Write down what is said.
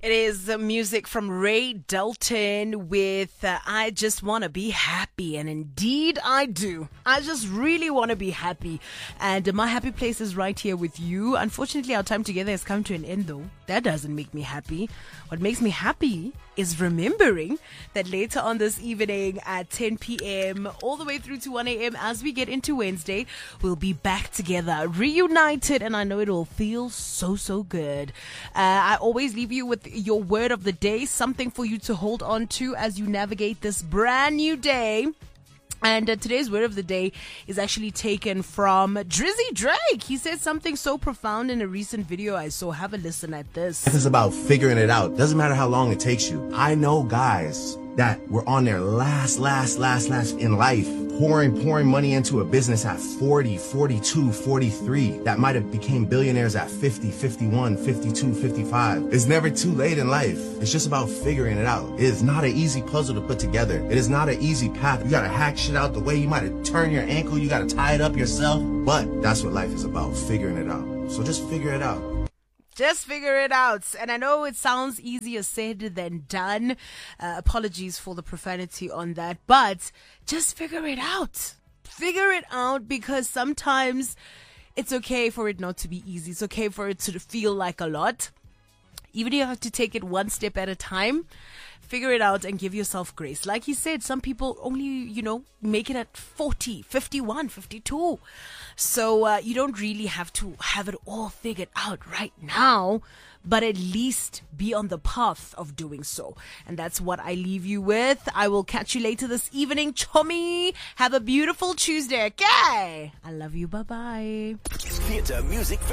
It is music from Ray Dalton with I Just Want to Be Happy. And indeed I do. I just really want to be happy. And my happy place is right here with you. Unfortunately, our time together has come to an end though. That doesn't make me happy. What makes me happy is remembering that later on this evening at 10 p.m. all the way through to 1 a.m. as we get into Wednesday, we'll be back together, reunited, and I know it will feel so good. I always leave you with your word of the day, something for you to hold on to as you navigate this brand new day. And today's word of the day is actually taken from Drizzy Drake. He said something so profound in a recent video I saw. Have a listen at this. It's about figuring it out. Doesn't matter how long it takes you. I know guys that were on their last in life, pouring money into a business at 40, 42, 43, that might have became billionaires at 50, 51, 52, 55. It's never too late in life. It's just about figuring it out. It is not an easy puzzle to put together. It is not an easy path. You gotta hack shit out the way. You might have turned your ankle. You gotta tie it up yourself. But that's what life is about, figuring it out. So just figure it out. Just figure it out. And I know it sounds easier said than done. Apologies for the profanity on that. But just figure it out. Figure it out, because sometimes it's okay for it not to be easy. It's okay for it to feel like a lot. Even if you have to take it one step at a time, figure it out and give yourself grace. Like he said, some people only, make it at 40, 51, 52. So you don't really have to have it all figured out right now, but at least be on the path of doing so. And that's what I leave you with. I will catch you later this evening, Chommy. Have a beautiful Tuesday, okay? I love you. Bye-bye. Theater Music